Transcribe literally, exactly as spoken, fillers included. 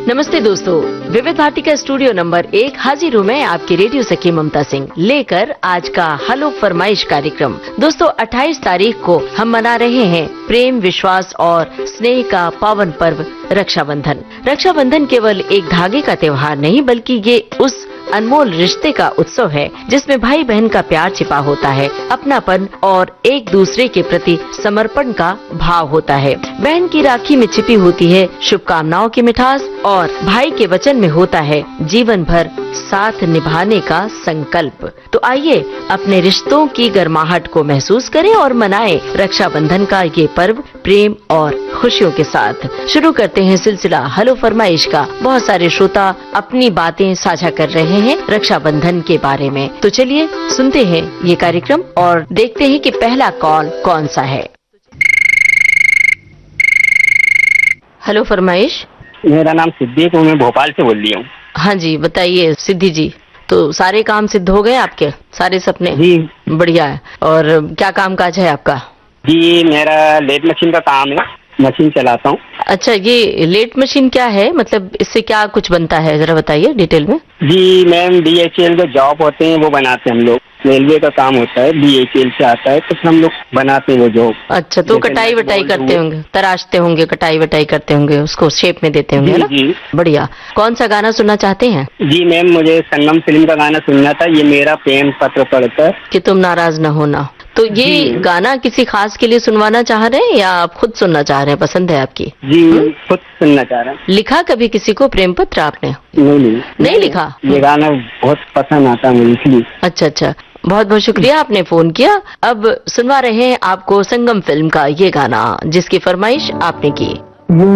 नमस्ते दोस्तों, विविध भारती का स्टूडियो नंबर एक हाजिर हूँ मैं आपकी रेडियो सखी ममता सिंह लेकर आज का हलो फरमाइश कार्यक्रम। दोस्तों अट्ठाईस तारीख को हम मना रहे हैं प्रेम, विश्वास और स्नेह का पावन पर्व रक्षाबंधन। रक्षाबंधन केवल एक धागे का त्योहार नहीं बल्कि ये उस अनमोल रिश्ते का उत्सव है जिसमें भाई बहन का प्यार छिपा होता है, अपनापन और एक दूसरे के प्रति समर्पण का भाव होता है। बहन की राखी में छिपी होती है शुभकामनाओं की मिठास और भाई के वचन में होता है जीवन भर साथ निभाने का संकल्प। तो आइए अपने रिश्तों की गर्माहट को महसूस करें और मनाएं रक्षाबंधन का ये पर्व प्रेम और खुशियों के साथ। शुरू करते हैं सिलसिला हलो फरमाइश का। बहुत सारे श्रोता अपनी बातें साझा कर रहे हैं रक्षाबंधन के बारे में, तो चलिए सुनते हैं ये कार्यक्रम और देखते हैं कि पहला कॉल कौन सा है। हलो फरमाइश। मेरा नाम सिद्दीक हूँ, मैं भोपाल से बोल रही हूँ। हाँ जी बताइए सिद्धि जी, तो सारे काम सिद्ध हो गए आपके, सारे सपने? जी बढ़िया है। और क्या काम काज है आपका? जी मेरा लेट मशीन का काम है, मशीन चलाता हूँ। अच्छा, ये लेट मशीन क्या है, मतलब इससे क्या कुछ बनता है, जरा बताइए डिटेल में। जी मैम, डी एच एल के जॉब होते हैं वो बनाते हैं हम लोग। रेलवे का काम होता है, डी एच एल से आता है तो फिर हम लोग बनाते हैं वो जॉब। अच्छा, तो कटाई वटाई करते होंगे, तराशते होंगे, कटाई वटाई करते होंगे, उसको शेप में देते होंगे, है ना? जी बढ़िया। कौन सा गाना सुनना चाहते हैं? जी मैम, मुझे संगम फिल्म का गाना सुनना था, ये मेरा प्रेम पत्र पढ़कर कि तुम नाराज न होना। तो ये गाना किसी खास के लिए सुनवाना चाह रहे हैं या आप खुद सुनना चाह रहे हैं, पसंद है आपकी? जी मैं खुद सुनना चाह रहा हूँ। लिखा कभी किसी को प्रेम पत्र आपने? नहीं नहीं नहीं लिखा? ये गाना बहुत पसंद आता है मुझे इसलिए। अच्छा अच्छा, बहुत बहुत शुक्रिया आपने फोन किया। अब सुनवा रहे हैं आपको संगम फिल्म का ये गाना जिसकी फरमाइश आपने की।